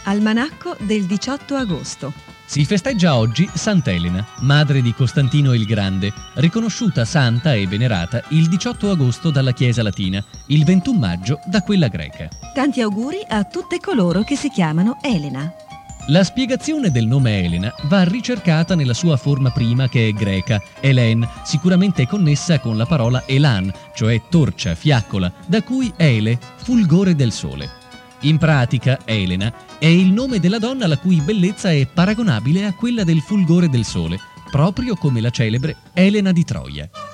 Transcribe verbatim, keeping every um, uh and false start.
Almanacco del diciotto agosto. Si festeggia oggi Sant'Elena, madre di Costantino il Grande, riconosciuta santa e venerata il diciotto agosto dalla Chiesa latina, il ventuno maggio da quella greca. Tanti auguri a tutte coloro che si chiamano Elena. La spiegazione del nome Elena va ricercata nella sua forma prima, che è greca, Elen, sicuramente connessa con la parola elan, cioè torcia, fiaccola, da cui ele, fulgore del sole. In pratica, Elena è il nome della donna la cui bellezza è paragonabile a quella del fulgore del sole, proprio come la celebre Elena di Troia.